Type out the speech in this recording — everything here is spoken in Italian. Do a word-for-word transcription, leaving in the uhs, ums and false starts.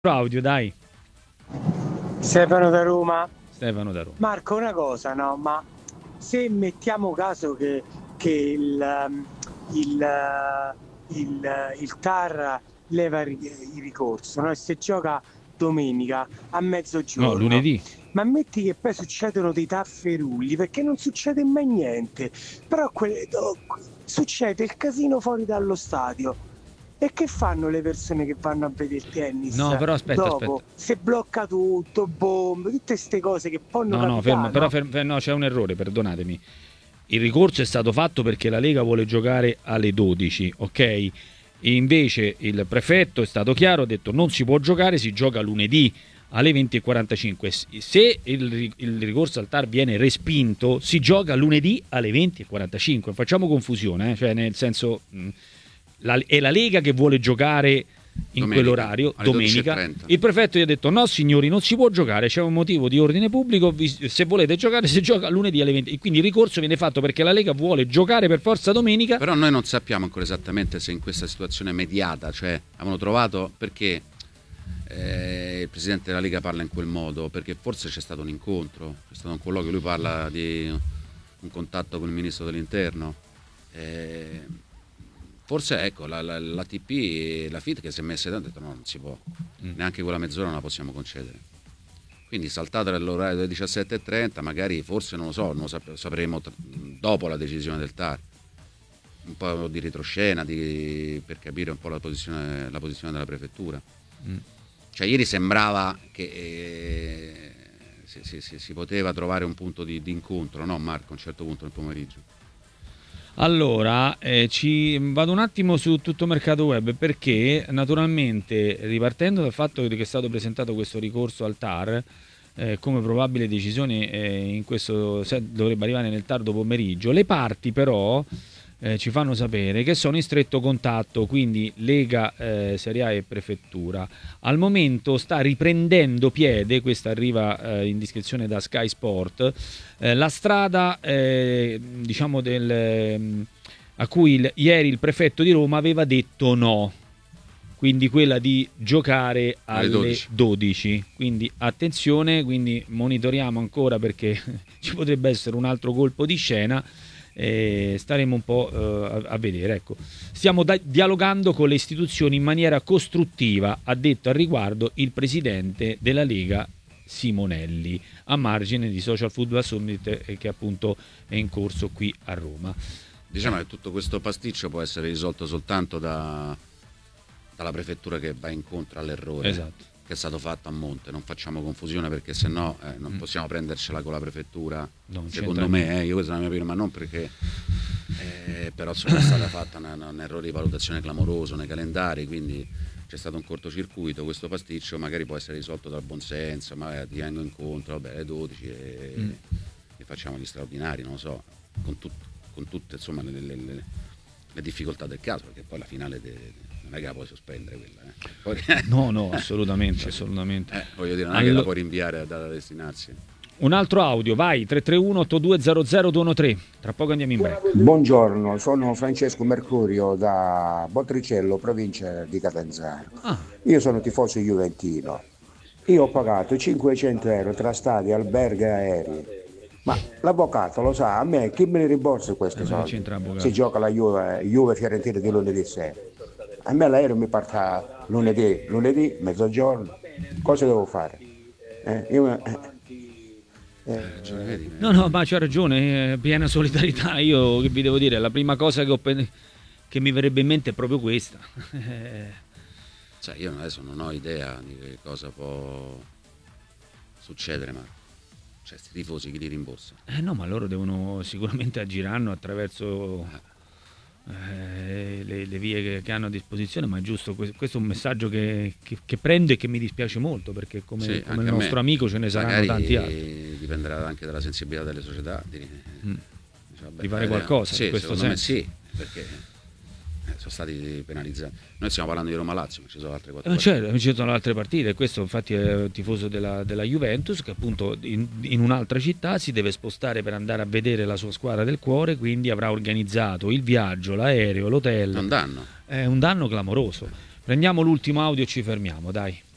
Audio, dai. Stefano da Roma. Stefano da Roma. Marco, una cosa, no? Ma se mettiamo caso che, che il, il, il, il T A R leva il ricorso, no? E se gioca domenica a mezzogiorno, No, lunedì. ma metti che poi succedono dei tafferugli, perché non succede mai niente, però que- oh, succede il casino fuori dallo stadio. E che fanno le persone che vanno a vedere il tennis? No, però aspetta, Dopo, aspetta. se blocca tutto, bombe, tutte queste cose che possono No, no, capitare, fermo, no? però fermo, no, c'è un errore, perdonatemi. Il ricorso è stato fatto perché la Lega vuole giocare alle dodici, ok? E invece il prefetto è stato chiaro, ha detto non si può giocare, si gioca lunedì alle venti e quarantacinque. Se il, il ricorso al T A R viene respinto, si gioca lunedì alle venti e quarantacinque. Facciamo confusione, eh? Cioè nel senso... Mh, La, è la Lega che vuole giocare in domenica, quell'orario, domenica. Il prefetto gli ha detto no signori, non si può giocare, c'è un motivo di ordine pubblico, se volete giocare si gioca lunedì alle venti. E quindi il ricorso viene fatto perché la Lega vuole giocare per forza domenica. Però noi non sappiamo ancora esattamente se in questa situazione mediata, cioè avevano trovato perché eh, il presidente della Lega parla in quel modo, perché forse c'è stato un incontro, c'è stato un colloquio, lui parla di un contatto con il ministro dell'interno. Eh, Forse ecco la, la, la T P e la F I T che si è messa tanto ha detto no, non si può, mm. neanche quella mezz'ora non la possiamo concedere. Quindi saltata l'orario delle diciassette e trenta, magari forse non lo so, non lo sap- sapremo t- dopo la decisione del T A R. Un po' di retroscena di, per capire un po' la posizione, la posizione della prefettura. Mm. Cioè ieri sembrava che eh, si, si, si, si poteva trovare un punto di, di incontro, no Marco, a un certo punto nel pomeriggio. Allora, eh, ci vado un attimo su tutto mercato web perché naturalmente ripartendo dal fatto che è stato presentato questo ricorso al T A R eh, come probabile decisione eh, in questo dovrebbe arrivare nel tardo pomeriggio, le parti però eh, ci fanno sapere che sono in stretto contatto, quindi Lega, eh, Serie A e Prefettura. Al momento sta riprendendo piede, questa arriva eh, in descrizione da Sky Sport, eh, la strada eh, diciamo del, eh, a cui il, ieri il prefetto di Roma aveva detto no, quindi quella di giocare alle dodici. dodici. Quindi attenzione, quindi monitoriamo ancora perché ci potrebbe essere un altro colpo di scena. E staremo un po' uh, a, a vedere, ecco. Stiamo da- dialogando con le istituzioni in maniera costruttiva, ha detto al riguardo il presidente della Lega Simonelli, a margine di Social Football Summit eh, che appunto è in corso qui a Roma. Diciamo che tutto questo pasticcio può essere risolto soltanto da, dalla prefettura che va incontro all'errore. Esatto. Che è stato fatto a monte, non facciamo confusione perché sennò eh, non mm. possiamo prendercela con la prefettura, no, secondo me, eh, io questa è la mia opinione, ma non perché eh, però insomma, è stata fatta una, una, un errore di valutazione clamoroso nei calendari, quindi c'è stato un cortocircuito, questo pasticcio magari può essere risolto dal buonsenso, ma ti vengo incontro, vabbè, alle dodici e, mm. e facciamo gli straordinari, non lo so, con, tut, con tutte insomma le, le, le, le difficoltà del caso, perché poi la finale de, de, non è che la puoi sospendere quella, eh. Poi... no no assolutamente assolutamente eh, voglio dire non è Allo... che la puoi rinviare a data destinarsi. Un altro audio, vai, tre tre uno otto due zero zero due uno tre, tra poco andiamo in break. Buongiorno, sono Francesco Mercurio da Botricello, provincia di Catanzaro. Ah. Io sono tifoso juventino, io ho pagato cinquecento euro tra stadi, alberghi e aerei, ma l'avvocato lo sa, a me chi me ne rimborsa questi eh soldi? Si gioca la Juve, Juve Fiorentina di lunedì sera. A me l'aereo mi parte lunedì, lunedì, mezzogiorno, cosa devo fare? Eh, io, eh, eh, no, no, ma c'ha ragione, eh, piena solidarietà. Io che vi devo dire, la prima cosa che, ho, che mi verrebbe in mente è proprio questa. Cioè, io adesso non ho idea di che cosa può succedere, ma cioè, questi tifosi chi li rimborsa? Eh no, ma loro devono sicuramente aggiranno attraverso... Eh. Eh, le, le vie che, che hanno a disposizione, ma è giusto, questo è un messaggio che, che, che prendo e che mi dispiace molto perché come, sì, come il nostro amico ce ne saranno tanti altri. Dipenderà anche dalla sensibilità delle società di, mm. cioè, vabbè, di fare qualcosa sì, in questo senso. Sì, perché eh, sono stati penalizzati. Noi stiamo parlando di Roma Lazio, ma ci sono altre quattro eh, certo, ci sono altre partite. Questo infatti è tifoso della, della Juventus che appunto in, in un'altra città si deve spostare per andare a vedere la sua squadra del cuore, quindi avrà organizzato il viaggio, l'aereo, l'hotel. È un danno. È un danno clamoroso. Prendiamo l'ultimo audio e ci fermiamo, dai.